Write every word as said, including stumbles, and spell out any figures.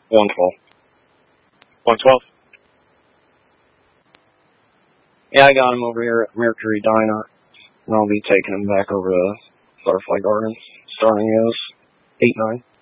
one twelve. one twelve? Yeah, I got him over here at Mercury Diner, and I'll be taking him back over to Butterfly Gardens, starting as eight nine.